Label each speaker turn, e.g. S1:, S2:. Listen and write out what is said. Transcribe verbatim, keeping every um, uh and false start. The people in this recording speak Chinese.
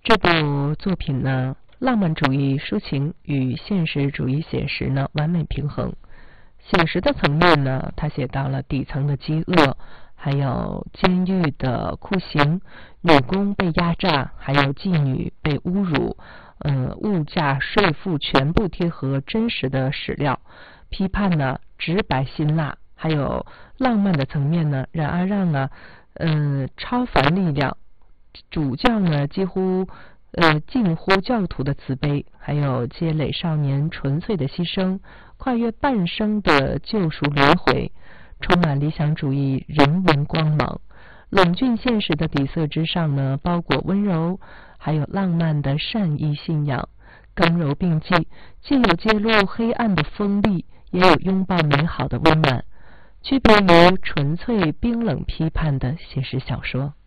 S1: 这部作品呢，浪漫主义抒情与现实主义写实呢完美平衡。写实的层面呢，他写到了底层的饥饿，还有监狱的酷刑，女工被压榨，还有妓女被侮辱，呃，物价税负全部贴合真实的史料，批判呢直白辛辣，还有浪漫的层面呢，冉阿让啊，呃，超凡力量，主教呢几乎呃近乎教徒的慈悲，还有积累少年纯粹的牺牲，跨越半生的救赎轮回，充满理想主义人文光芒。冷峻现实的底色之上呢，包裹温柔，还有浪漫的善意信仰，刚柔并济，既有揭露黑暗的锋利，也有拥抱美好的温暖，区别于纯粹冰冷批判的写实小说。